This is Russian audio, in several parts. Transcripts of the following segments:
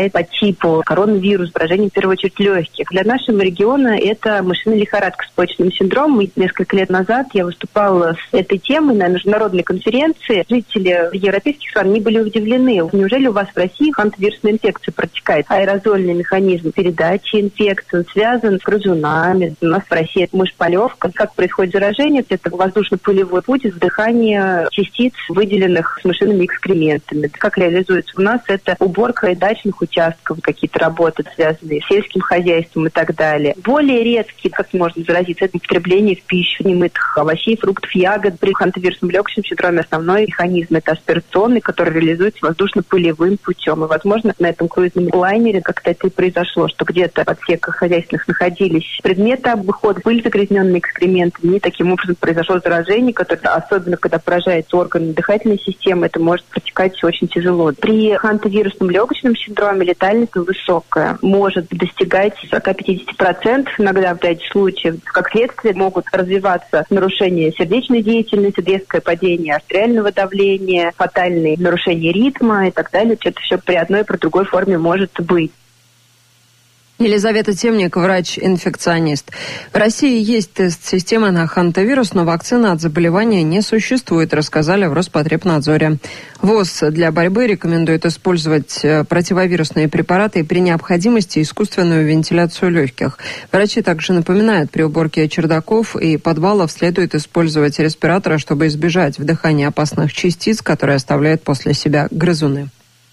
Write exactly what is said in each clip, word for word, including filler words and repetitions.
по типу коронавирус, поражение в первую очередь легких. Для нашего региона это мышиная лихорадка с почечным синдромом. И несколько лет назад я выступала с этой темой на международной конференции. Жители европейских стран не были удивлены. Неужели у вас в России хантавирусная инфекция протекает? Аэрозольный механизм передачи инфекции, он связан с грызунами. У нас в России это мышь-полевка. Как происходит заражение? Это воздушно-пылевой путь вдыхания частиц, выделенных с мышиными экскрементами. Как реализуется у нас? Это уборка и дачных участков, какие-то работы, связанные с сельским хозяйством и так далее. Более редкие, как можно заразиться, это употребление в пищу немытых овощей, фруктов, ягод. При хантавирусном легочном синдроме основной механизм это аспирационный, который реализуется воздушно-пылевым путем. И, возможно, на этом круизном лайнере как-то это и произошло, что где-то в отсеках хозяйственных находились предметы обыхода, пыль, загрязненные экскрементами, и таким образом произошло заражение, которое, особенно когда поражается органы дыхательной системы, это может протекать очень тяжело. При хантавирусном легочном синдроме летальность высокая, может достигать сорок-пятьдесят процентов иногда в ряде случаев. Как следствие могут развиваться нарушения сердечной деятельности, резкое падение артериального давления, фатальные нарушения ритма и так далее. Это все при одной и при другой форме может быть. Елизавета Темник, врач-инфекционист. В России есть тест-система на хантавирус, но вакцины от заболевания не существует, рассказали в Роспотребнадзоре. ВОЗ для борьбы рекомендует использовать противовирусные препараты и при необходимости искусственную вентиляцию легких. Врачи также напоминают, при уборке чердаков и подвалов следует использовать респираторы, чтобы избежать вдыхания опасных частиц, которые оставляют после себя грызуны.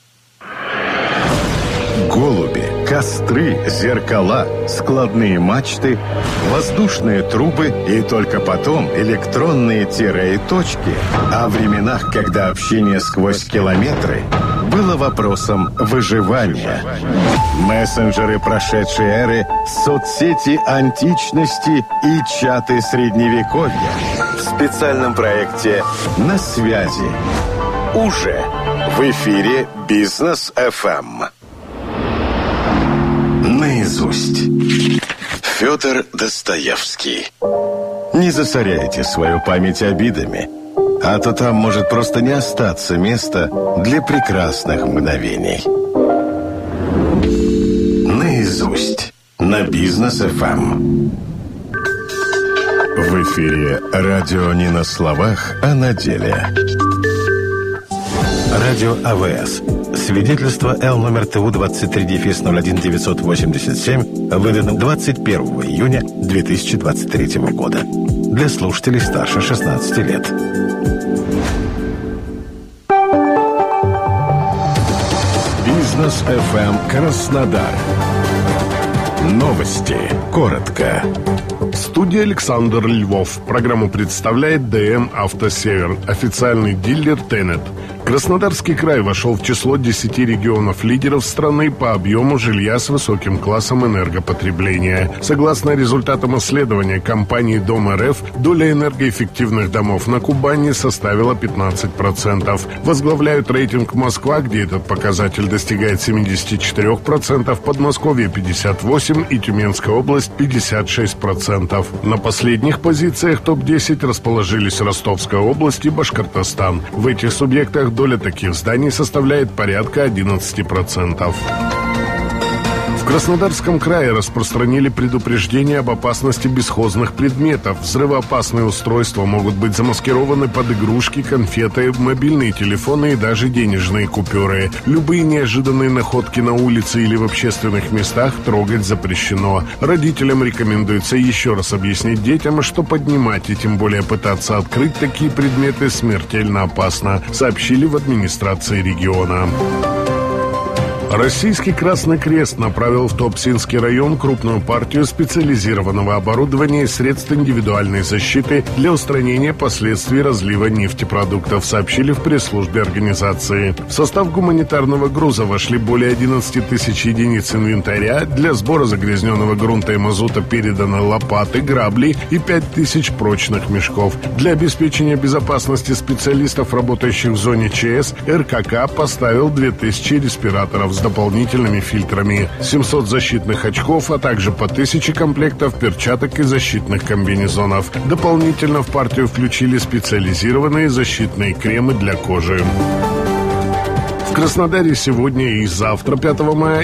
Голуби, костры, зеркала, складные мачты, воздушные трубы и только потом электронные тире и точки. О временах, когда общение сквозь километры было вопросом выживания. Мессенджеры прошедшей эры, соцсети античности и чаты средневековья. В специальном проекте «На связи». Уже в эфире Бизнес эф эм. Наизусть. Федор Достоевский. Не засоряйте свою память обидами, а то там может просто не остаться места для прекрасных мгновений. Наизусть. На Бизнес эф эм. В эфире радио не на словах, а на деле. Радио а вэ эс. Свидетельство Л номер Т У двадцать три ноль один девятьсот восемьдесят семь выдано двадцать первого июня две тысячи двадцать третьего года. Для слушателей старше шестнадцати лет. Бизнес эф эм Краснодар. Новости. Коротко. Студия Александр Львов. Программу представляет Д М «Автосевер», официальный дилер «Тенет». Краснодарский край вошел в число десяти регионов-лидеров страны по объему жилья с высоким классом энергопотребления. Согласно результатам исследования компании «Дом эр эф», доля энергоэффективных домов на Кубани составила пятнадцать процентов. Возглавляют рейтинг Москва, где этот показатель достигает семьдесят четыре процента, Подмосковье пятьдесят восемь процентов и Тюменская область пятьдесят шесть процентов. На последних позициях топ десять расположились Ростовская область и Башкортостан. В этих субъектах доля таких зданий составляет порядка одиннадцать процентов. В Краснодарском крае распространили предупреждение об опасности бесхозных предметов. Взрывоопасные устройства могут быть замаскированы под игрушки, конфеты, мобильные телефоны и даже денежные купюры. Любые неожиданные находки на улице или в общественных местах трогать запрещено. Родителям рекомендуется еще раз объяснить детям, что поднимать и тем более пытаться открыть такие предметы смертельно опасно, сообщили в администрации региона. Российский Красный Крест направил в Туапсинский район крупную партию специализированного оборудования и средств индивидуальной защиты для устранения последствий разлива нефтепродуктов, сообщили в пресс-службе организации. В состав гуманитарного груза вошли более одиннадцати тысяч единиц инвентаря, для сбора загрязненного грунта и мазута переданы лопаты, грабли и пять тысяч прочных мешков. Для обеспечения безопасности специалистов, работающих в зоне ЧС, эр ка ка поставил две тысячи респираторов с дополнительными фильтрами, семьсот защитных очков, а также по тысяче комплектов перчаток и защитных комбинезонов. Дополнительно в партию включили специализированные защитные кремы для кожи. В Краснодаре сегодня и завтра, пятого мая,